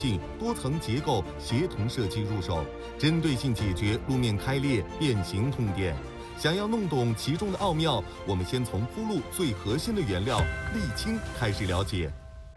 多层结构协同设计入手，针对性解决路面开裂、变形痛点。想要弄懂其中的奥妙，我们先从铺路最核心的原料沥青开始了解。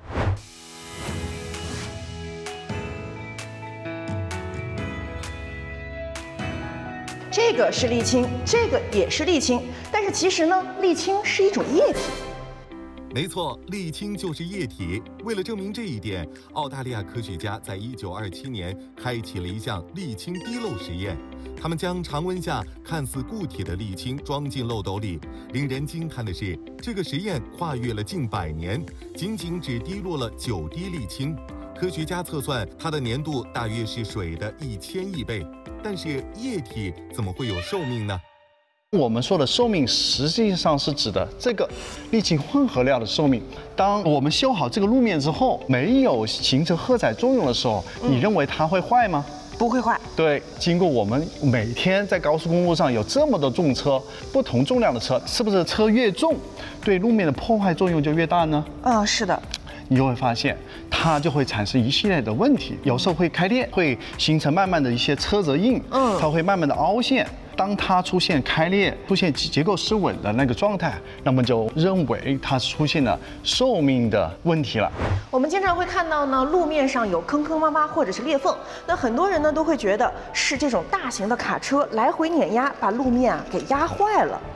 这个是沥青，这个也是沥青，但是其实呢，沥青是一种液体。 没错，沥青就是液体。为了证明这一点，澳大利亚科学家在1927年开启了一项沥青滴漏实验。他们将常温下看似固体的沥青装进漏斗里。令人惊叹的是，这个实验跨越了近100年，仅只滴落了9滴沥青。科学家测算，它的粘度大约是水的1000亿倍。但是液体怎么会有寿命呢？ 我们说的寿命实际上是指的这个沥青混合料的寿命。当我们修好这个路面之后，没有形成荷载作用的时候，你认为它会坏吗？ 不会坏。 对，经过我们每天在高速公路上有这么多重车，不同重量的车，是不是车越重，对路面的破坏作用就越大呢？ 是的。 你就会发现，它就会产生一系列的问题，有时候会开裂，会形成慢慢的一些车辙印，它会慢慢的凹陷。当它出现开裂、出现结构失稳的那个状态，那么就认为它出现了寿命的问题了。 我们经常会看到呢，路面上有坑坑洼洼或者是裂缝，那很多人呢都会觉得是这种大型的卡车来回碾压，把路面给压坏了。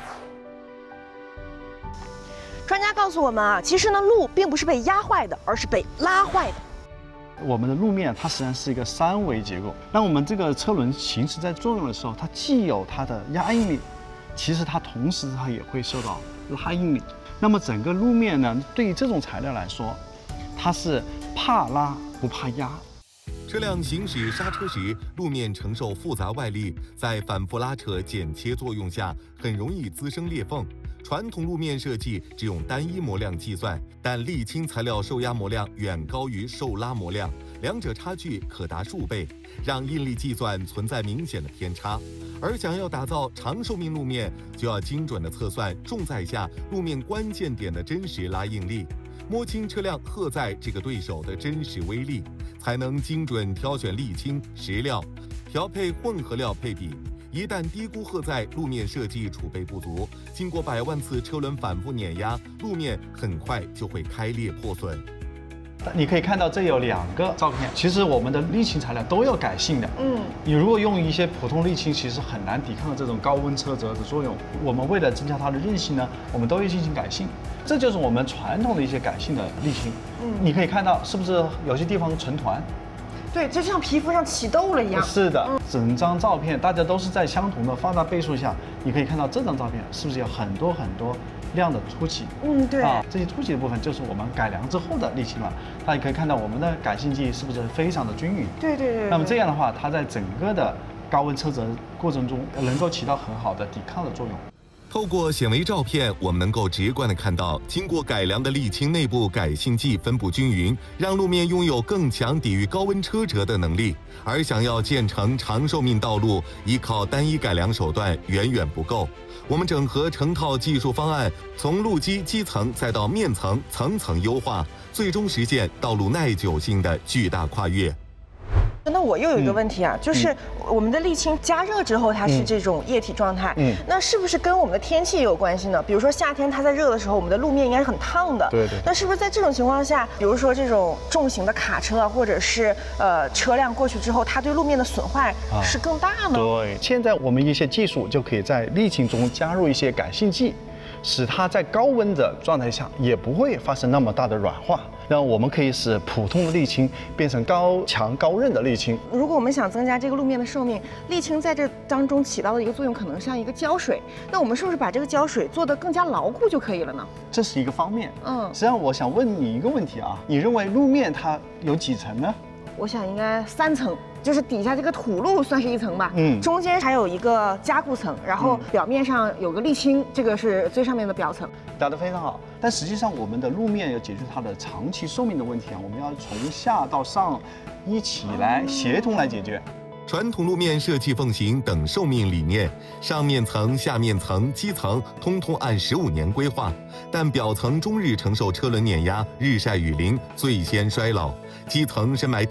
专家告诉我们其实呢，路并不是被压坏的，而是被拉坏的。 我们的路面它实际上是一个3维结构，那我们这个车轮行驶在作用的时候，它既有它的压应力，其实它同时它也会受到拉应力。那么整个路面呢，对于这种材料来说，它是怕拉不怕压。 车辆行驶刹车时，路面承受复杂外力，在反复拉扯、剪切作用下，很容易滋生裂缝。传统路面设计只用单一模量计算，但沥青材料受压模量远高于受拉模量，两者差距可达数倍，让应力计算存在明显的偏差。而想要打造长寿命路面，就要精准地测算重载下路面关键点的真实拉应力，摸清车辆荷载这个对手的真实威力，才能精准挑选沥青、石料，调配混合料配比。一旦低估荷载，路面设计储备不足，经过100万次车轮反复碾压，路面很快就会开裂破损。 你可以看到这有2个照片，其实我们的沥青材料都有改性的。你如果用一些普通沥青，其实很难抵抗这种高温车辙的作用。我们为了增加它的韧性呢，我们都会进行改性。这就是我们传统的一些改性的沥青。你可以看到是不是有些地方成团？ 对，就像皮肤上起痘了一样。 是的，整张照片大家都是在相同的放大倍数下，你可以看到这张照片是不是有很多亮的凸起？ 对这些凸起的部分就是我们改良之后的沥青了。大家可以看到我们的改性剂是不是非常的均匀？对。那么这样的话，它在整个的高温车辙过程中能够起到很好的抵抗的作用。 透过显微照片，我们能够直观地看到，经过改良的沥青内部改性剂分布均匀，让路面拥有更强抵御高温车辙的能力。而想要建成长寿命道路，依靠单一改良手段远远不够。我们整合成套技术方案，从路基基层再到面层，层层优化，最终实现道路耐久性的巨大跨越。 那我又有一个问题就是我们的沥青加热之后，它是这种液体状态，那是不是跟我们的天气也有关系呢？比如说夏天它在热的时候，我们的路面应该是很烫的。 对。 那是不是在这种情况下，比如说这种重型的卡车或者是车辆过去之后，它对路面的损坏是更大呢？ 对，现在我们一些技术就可以在沥青中加入一些改性剂，使它在高温的状态下也不会发生那么大的软化。让我们可以使普通的沥青变成高强高韧的沥青。 如果我们想增加这个路面的寿命，沥青在这当中起到的一个作用，可能像一个胶水。那我们是不是把这个胶水做得更加牢固就可以了呢？ 这是一个方面。实际上我想问你一个问题你认为路面它有几层呢？ 我想应该3层。就是底下这个土路算是1层吧，中间还有一个加固层，然后表面上有个沥青，这个是最上面的表层。 答得非常好，但实际上我们的路面要解决它的长期寿命的问题我们要从下到上一起来协同来解决。 传统路面设计奉行等寿命理念，上面层、下面层、基层通通按15年规划，但表层终日承受车轮碾压、日晒雨淋，最先衰老；基层深埋